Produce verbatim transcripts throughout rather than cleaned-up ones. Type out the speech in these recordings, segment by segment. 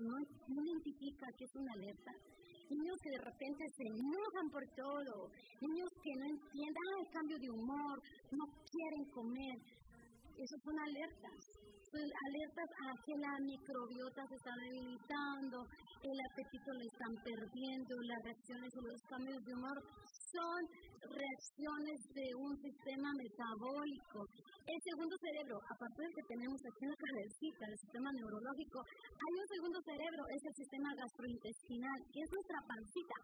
no, no identifica que es una alerta. Niños que de repente se enojan por todo, niños que no entienden, ah, el cambio de humor, no quieren comer. Esos son alertas. Son alertas a que la microbiota se está debilitando, el apetito lo están perdiendo, las reacciones o los cambios de humor son reacciones de un sistema metabólico. El segundo cerebro, aparte del que tenemos aquí en la cabecita, el sistema neurológico, hay un segundo cerebro, es el sistema gastrointestinal, que es nuestra pancita.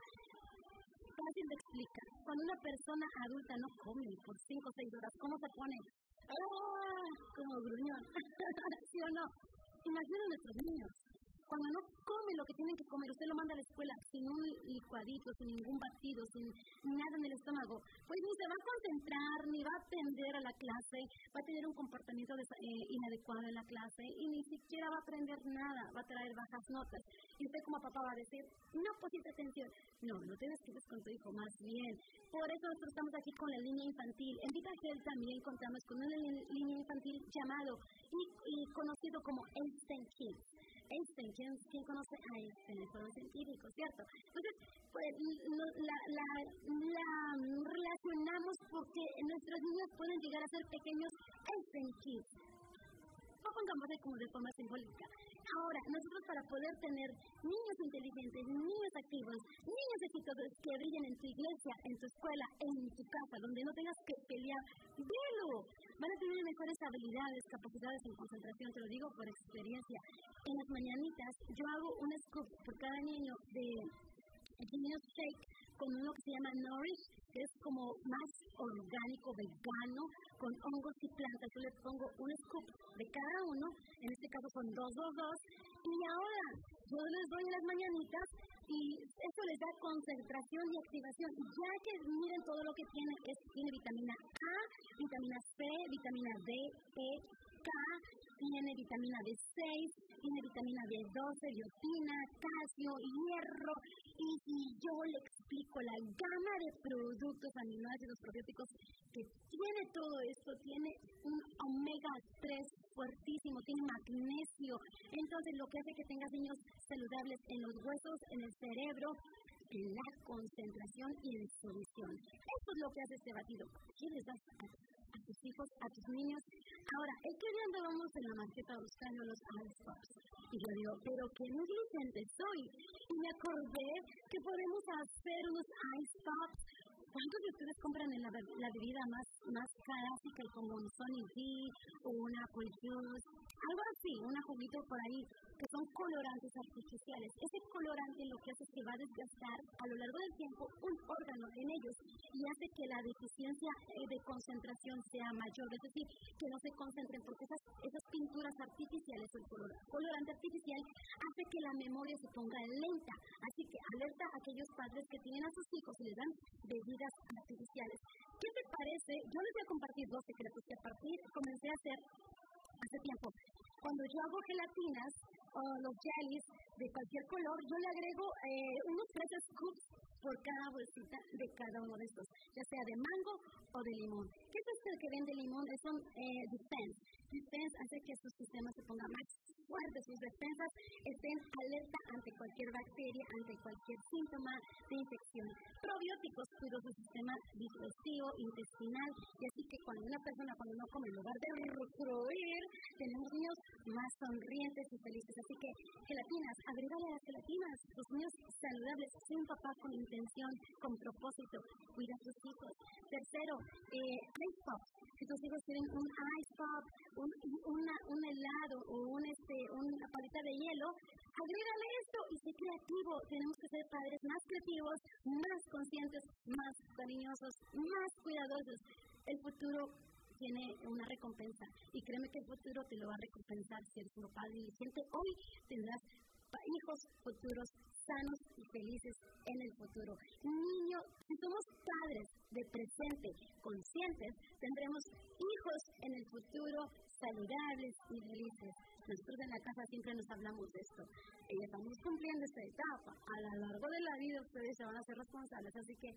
Fácil de explicar. Cuando una persona adulta no come por cinco o seis horas, ¿cómo se pone? ¡Ah! Como gruñón. ¿Sí o no? Imaginen a nuestros niños. Cuando no comen lo que tienen que comer, usted lo manda a la escuela sin un licuadito, sin ningún batido, sin nada en el estómago, pues ni se va a concentrar, ni va a atender a la clase, va a tener un comportamiento des- eh, inadecuado en la clase y ni siquiera va a aprender nada, va a traer bajas notas. Y usted como papá va a decir, no pusiste atención. No, no tienes que ir con tu hijo, más bien. Por eso nosotros estamos aquí con la línea infantil. En VitaGel también contamos con una línea infantil llamado y, y conocido como Einstein Kids. Einstein, ¿quién, ¿quién conoce a Einstein? Es un científico, ¿cierto? Entonces, pues, la, la, la relacionamos porque nuestros niños pueden llegar a ser pequeños Einstein Kids. No pongamos ahí como de forma simbólica. Ahora, nosotros para poder tener niños inteligentes, niños activos, niños exitosos que brillen en tu iglesia, en tu escuela, en tu casa, donde no tengas que pelear, ¡velo! Van a tener mejores habilidades, capacidades en concentración, te lo digo por experiencia. En las mañanitas yo hago un scoop por cada niño de Genius Shake con uno que se llama Nourish, que es como más orgánico, vegano, con hongos y plantas. Yo les pongo un scoop de cada uno, en este caso son dos, dos, dos, y ahora yo les doy en las mañanitas y eso les da concentración y activación. Ya que miren todo lo que tiene, es, tiene vitamina A, vitamina C, vitamina D, E, K, tiene vitamina B seis, tiene vitamina B doce, biotina, calcio, hierro, y, y yo le explico la gama de productos aminoácidos probióticos que tiene todo esto. Tiene un omega tres fuertísimo, tiene magnesio, entonces lo que hace que tengas niños saludables en los huesos, en el cerebro, en la concentración y en su visión. Esto es lo que hace este batido. ¿Qué les das a, a tus hijos, a tus niños? Ahora, es que hoy andábamos en la marqueta buscando los Ice Pops. Y yo digo, pero qué negligente soy. Y me acordé que podemos hacer unos Ice Pops. ¿Cuántos de ustedes compran en la, la bebida más, más clásica como un Sunny D o un Apple Juice? Algo así, un juguito por ahí, que son colorantes artificiales. Ese colorante lo que hace es que va a desgastar a lo largo del tiempo un órgano en ellos y hace que la deficiencia de concentración sea mayor, es decir, que no se concentren, porque esas, esas pinturas artificiales, el color, colorante artificial, hace que la memoria se ponga lenta. Así que alerta a aquellos padres que tienen a sus hijos y les dan bebidas artificiales. ¿Qué te parece? Yo les voy a compartir dos secretos que a partir comencé a hacer hace tiempo. Cuando yo hago gelatinas o los jellies de cualquier color, yo le agrego eh, unos tres scoops por cada bolsita de cada uno de estos, ya sea de mango o de limón. ¿Qué es este que vende limón? Son eh, Defense. Defense hace que su sistema se ponga más fuerte, sus defensas estén alerta ante cualquier bacteria, ante cualquier síntoma de infección. Probióticos cuidan su sistema digestivo, intestinal, y así que cuando una persona cuando no come, en lugar de recruir, tenemos niños más sonrientes y felices. Así que gelatinas, agrégale a las gelatinas, los niños saludables, sin un papá con intención, con propósito, cuida a sus hijos. Tercero, eh, ice pop. Si tus hijos tienen un ice pop, un, una, un helado o un, este, una paleta de hielo, agrégale esto y sé creativo. Tenemos que ser padres más creativos, más conscientes, más cariñosos, más cuidadosos. El futuro tiene una recompensa y créeme que el futuro te lo va a recompensar si eres un papá diligente. Hoy tendrás hijos futuros sanos y felices en el futuro. Niño, si somos padres de presente, conscientes, tendremos hijos en el futuro saludables y felices. Nosotros en la casa siempre nos hablamos de esto. Y estamos cumpliendo esta etapa. A lo largo de la vida ustedes se van a ser responsables, así que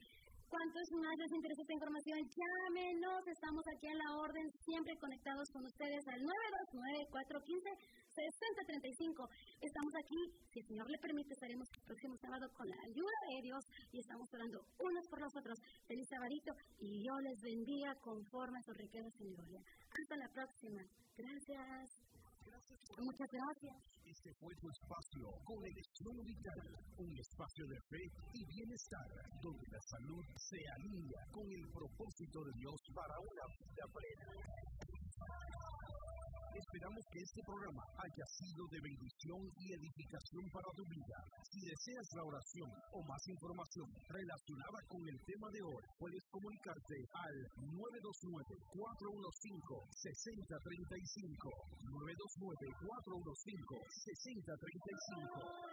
¿Cuántos más les interesa esta información? Llámenos, estamos aquí a la orden, siempre conectados con ustedes al nueve dos nueve, cuatro uno cinco, seis cero tres cinco. Estamos aquí, si el Señor le permite, estaremos el próximo sábado con la ayuda de Dios y estamos orando unos por los otros. Feliz sabadito y Dios les bendiga conforme a sus riquezas en gloria. Hasta la próxima. Gracias. Muchas gracias. Este fue tu espacio, Conexión Vital, un espacio de fe y bienestar, donde la salud se alinea con el propósito de Dios para una vida plena. Esperamos que este programa haya sido de bendición y edificación para tu vida. Si deseas la oración o más información relacionada con el tema de hoy, puedes comunicarte al nueve dos nueve, cuatro uno cinco, seis cero tres cinco, nueve dos nueve, cuatro uno cinco, seis cero tres cinco.